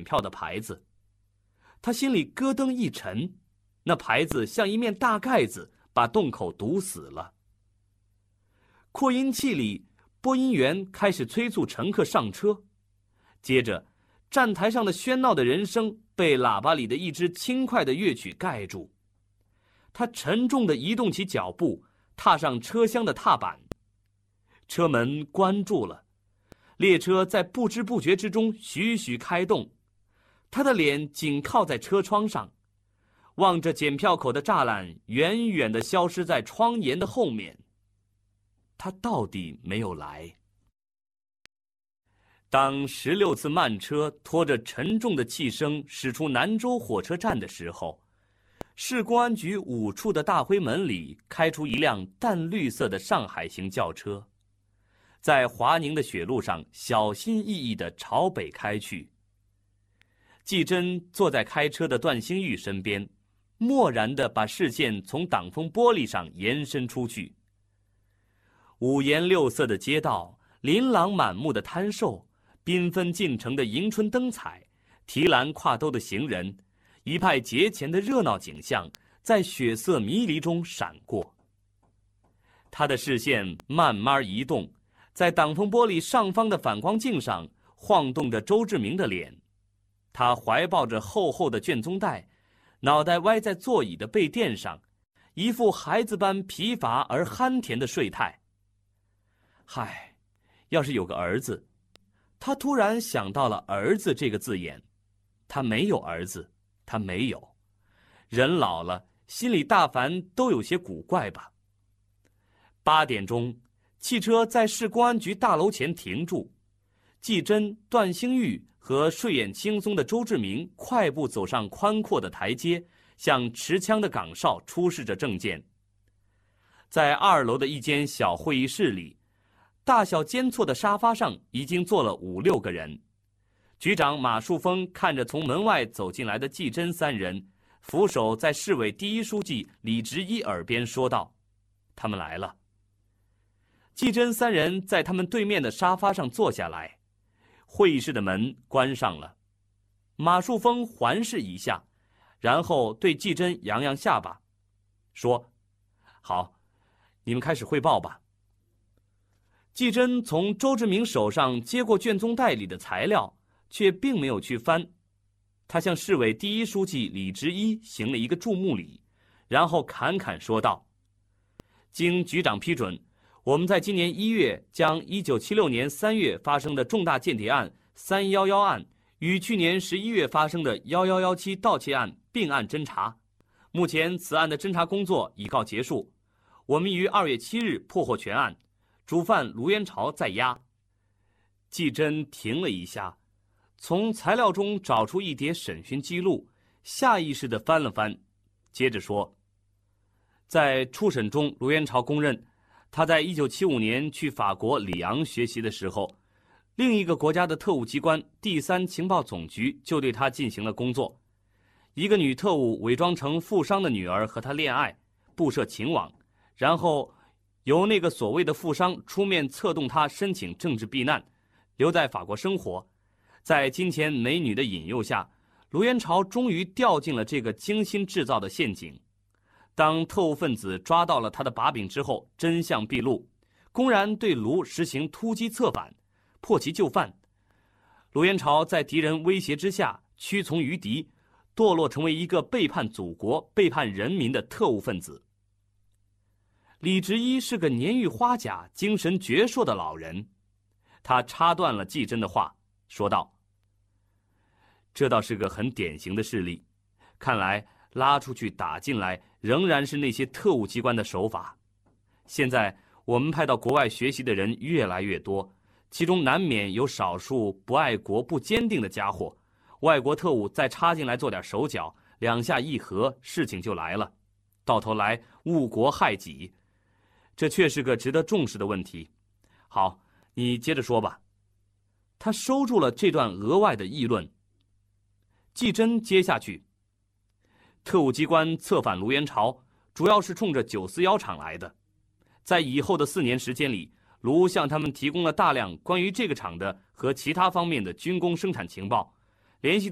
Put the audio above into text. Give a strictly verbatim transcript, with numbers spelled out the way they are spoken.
检票的牌子。他心里咯噔一沉，那牌子像一面大盖子，把洞口堵死了。扩音器里，播音员开始催促乘客上车，接着站台上的喧闹的人声被喇叭里的一支轻快的乐曲盖住。他沉重地移动起脚步，踏上车厢的踏板。车门关住了，列车在不知不觉之中徐徐开动。他的脸紧靠在车窗上，望着检票口的栅栏远远地消失在窗沿的后面。他到底没有来。当十六次慢车拖着沉重的气声驶出南州火车站的时候，市公安局五处的大灰门里开出一辆淡绿色的上海型轿车，在滑凝的雪路上小心翼翼地朝北开去。季真坐在开车的段兴玉身边，漠然地把视线从挡风玻璃上延伸出去。五颜六色的街道，琳琅满目的摊售，缤纷进城的迎春灯彩，提篮挎兜的行人，一派节前的热闹景象在血色迷离中闪过。他的视线慢慢移动，在挡风玻璃上方的反光镜上晃动着周志明的脸。他怀抱着厚厚的卷宗带，脑袋歪在座椅的背垫上，一副孩子般疲乏而酣甜的睡态。嗨，要是有个儿子，他突然想到了儿子这个字眼。他没有儿子，他没有。人老了，心里大凡都有些古怪吧。八点钟，汽车在市公安局大楼前停住。季真、段兴玉和睡眼惺忪的周志明快步走上宽阔的台阶，向持枪的岗哨出示着证件。在二楼的一间小会议室里，大小间错的沙发上已经坐了五六个人。局长马树峰看着从门外走进来的季真三人，俯首在市委第一书记李直一耳边说道：“他们来了。”季真三人在他们对面的沙发上坐下来，会议室的门关上了。马树峰环视一下，然后对季真扬扬下巴，说：“好，你们开始汇报吧。”季真从周志明手上接过卷宗袋里的材料，却并没有去翻。他向市委第一书记李直一行了一个注目礼，然后侃侃说道：“经局长批准，我们在今年一月将一九七六年三月发生的重大间谍案三一一案与去年十一月发生的一一一七盗窃案并案侦查。目前此案的侦查工作已告结束，我们于二月七日破获全案，主犯卢元朝在押。”季真停了一下，从材料中找出一叠审讯记录，下意识地翻了翻，接着说：“在初审中，卢元朝供认，他在一九七五年去法国里昂学习的时候，另一个国家的特务机关第三情报总局就对他进行了工作。一个女特务伪装成富商的女儿和他恋爱，布设情网，然后由那个所谓的富商出面策动他申请政治避难，留在法国生活。在金钱美女的引诱下，卢元朝终于掉进了这个精心制造的陷阱。当特务分子抓到了他的把柄之后，真相毕露，公然对卢实行突击策反，迫其就范。卢元朝在敌人威胁之下屈从于敌，堕落成为一个背叛祖国、背叛人民的特务分子。”李直一是个年逾花甲、精神矍铄的老人，他插断了季真的话，说道：“这倒是个很典型的事例，看来拉出去打进来仍然是那些特务机关的手法。现在我们派到国外学习的人越来越多，其中难免有少数不爱国、不坚定的家伙，外国特务再插进来做点手脚，两下一合，事情就来了，到头来误国害己。这确是个值得重视的问题。好，你接着说吧。”他收住了这段额外的议论。季真接下去：“特务机关策反卢元朝，主要是冲着九四一厂来的。在以后的四年时间里，卢向他们提供了大量关于这个厂的和其他方面的军工生产情报，联系